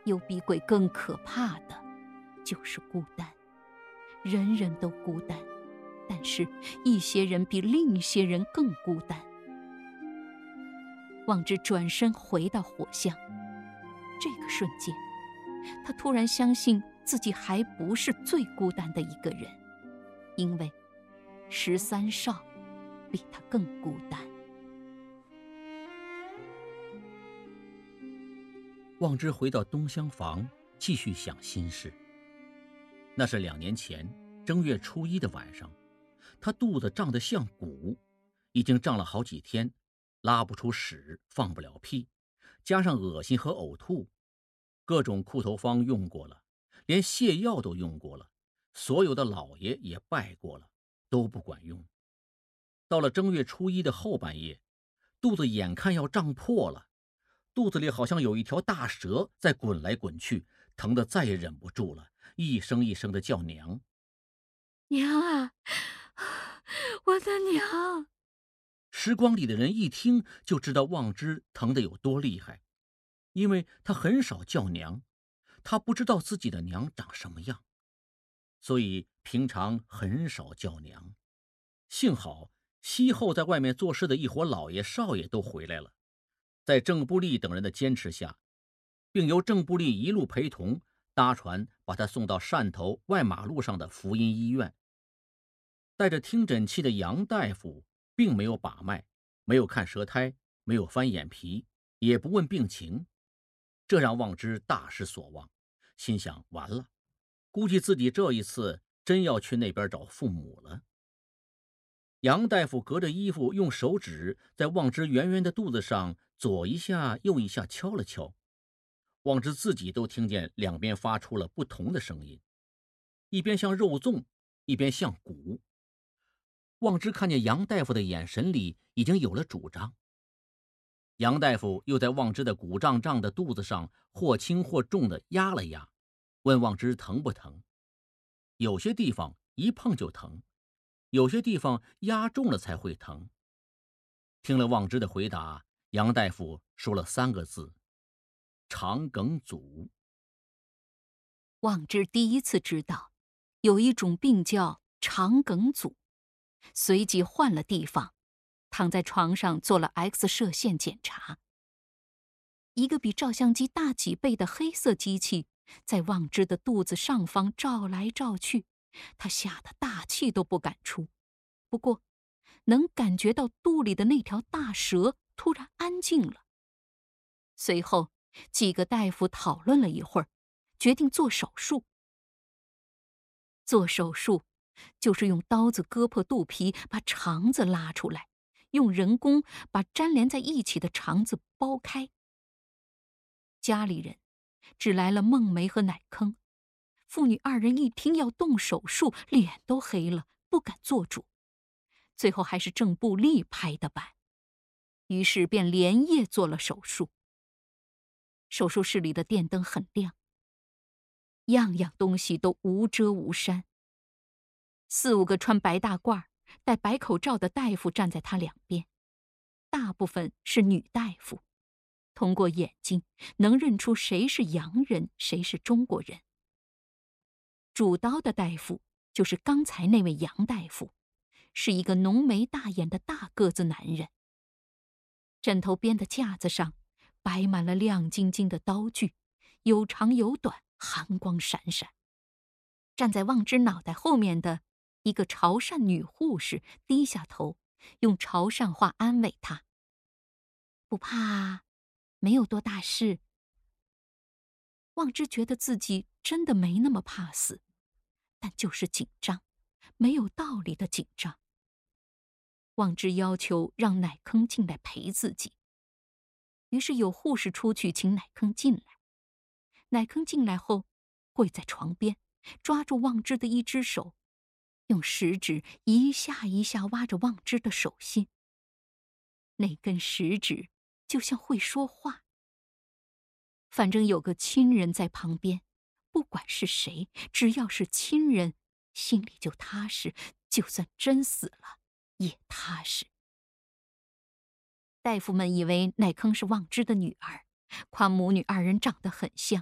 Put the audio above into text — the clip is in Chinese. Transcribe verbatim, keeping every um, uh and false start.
有比鬼更可怕的，就是孤单。人人都孤单，但是一些人比另一些人更孤单。望之转身回到火巷，这个瞬间，他突然相信自己还不是最孤单的一个人，因为十三少比他更孤单。 望之回到东厢房，继续想心事。那是两年前正月初一的晚上，他肚子胀得像鼓，已经胀了好几天，拉不出屎，放不了屁，加上恶心和呕吐，各种裤头方用过了，连泻药都用过了，所有的老爷也拜过了，都不管用。到了正月初一的后半夜，肚子眼看要胀破了，肚子里好像有一条大蛇在滚来滚去，疼得再也忍不住了，一声一声的叫娘。 娘啊，我的娘！ 时光里的人一听就知道望之疼得有多厉害，因为他很少叫娘，他不知道自己的娘长什么样，所以平常很少叫娘。幸好西后在外面做事的一伙老爷少爷都回来了，在郑布利等人的坚持下，并由郑布利一路陪同搭船把他送到汕头外马路上的福音医院。带着听诊器的杨大夫并没有把脉，没有看舌苔，没有翻眼皮，也不问病情，这让望之大失所望，心想完了，估计自己这一次真要去那边找父母了。杨大夫隔着衣服用手指在望之圆圆的肚子上左一下右一下敲了敲，望之自己都听见两边发出了不同的声音，一边像肉粽，一边像鼓。望之看见杨大夫的眼神里已经有了主张，杨大夫又在望之的鼓胀胀的肚子上或轻或重地压了压，问望之疼不疼。有些地方一碰就疼，有些地方压重了才会疼。听了望之的回答，杨大夫说了三个字：肠梗阻。 望之第一次知道有一种病叫肠梗阻，随即换了地方，躺在床上做了 X 射线检查。一个比照相机大几倍的黑色机器在望之的肚子上方照来照去，他吓得大气都不敢出。不过能感觉到肚里的那条大蛇突然安静了。随后几个大夫讨论了一会儿，决定做手术。做手术就是用刀子割破肚皮，把肠子拉出来，用人工把粘连在一起的肠子剥开。家里人只来了孟梅和乃坑，父女二人一听要动手术，脸都黑了，不敢做主。最后还是郑布利拍的板，于是便连夜做了手术。手术室里的电灯很亮，样样东西都无遮无山。四五个穿白大褂、戴白口罩的大夫站在他两边，大部分是女大夫，通过眼睛能认出谁是洋人，谁是中国人。主刀的大夫就是刚才那位杨大夫，是一个浓眉大眼的大个子男人。枕头边的架子上摆满了亮晶晶的刀具，有长有短，寒光闪闪。站在望之脑袋后面的一个潮汕女护士低下头，用潮汕话安慰他：不怕，没有多大事。望之觉得自己真的没那么怕死，但就是紧张，没有道理的紧张。望之要求让乃坑进来陪自己，于是有护士出去请乃坑进来。乃坑进来后，跪在床边，抓住望之的一只手，用食指一下一下挖着望之的手心。那根食指就像会说话。反正有个亲人在旁边，不管是谁，只要是亲人，心里就踏实，就算真死了也踏实。大夫们以为乃坑是望之的女儿，夸母女二人长得很像，